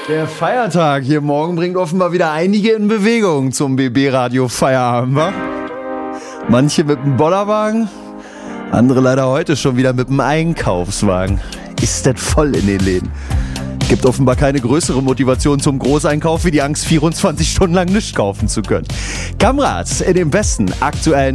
Der Feiertag hier morgen bringt offenbar wieder einige in Bewegung zum BB-Radio Feierabend, wa? Manche mit dem Bollerwagen, andere leider heute schon wieder mit dem Einkaufswagen. Ist das voll in den Läden. Gibt offenbar keine größere Motivation zum Großeinkauf wie die Angst, 24 Stunden lang nichts kaufen zu können. Kamerads, in den besten aktuellen